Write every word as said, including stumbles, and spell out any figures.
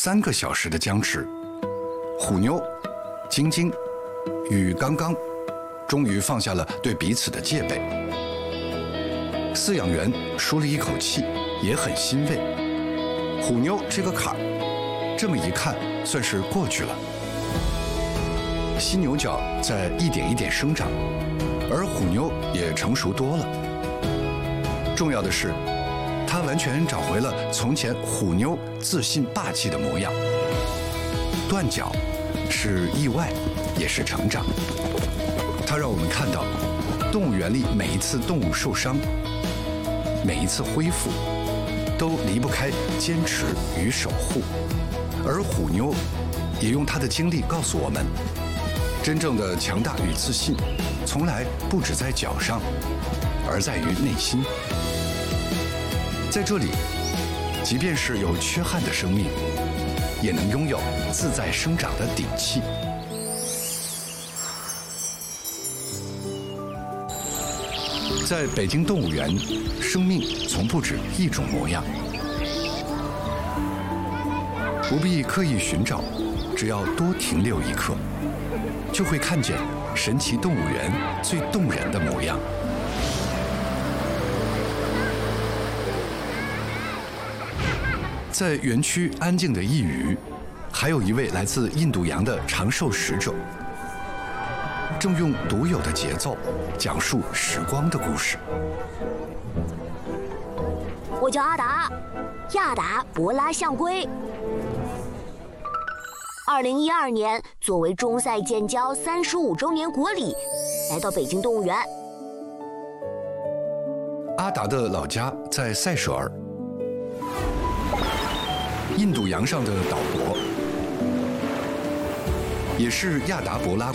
三个小时的僵持，虎妞、晶晶与刚刚终于放下了对彼此的戒备。饲养员舒了一口气，也很欣慰。虎妞这个坎儿，这么一看算是过去了。犀牛角在一点一点生长，而虎妞也成熟多了。重要的是，它完全找回了从前虎妞自信霸气的模样。断角是意外，也是成长。它让我们看到，动物园里每一次动物受伤，每一次恢复，都离不开坚持与守护。而虎妞也用她的经历告诉我们，真正的强大与自信，从来不只在脚上，而在于内心。在这里，即便是有缺憾的生命，也能拥有自在生长的底气。在北京动物园，生命从不止一种模样，不必刻意寻找，只要多停留一刻，就会看见神奇动物园最动人的模样。在园区安静的一隅，还有一位来自印度洋的长寿使者，正用独有的节奏讲述时光的故事。 我叫阿达，亚达伯拉象龟。二零一二年，作为中赛建交三十五周年国礼，来到北京动物园。 阿达的老家在塞舌尔，印度洋上的岛国，也是亚达伯拉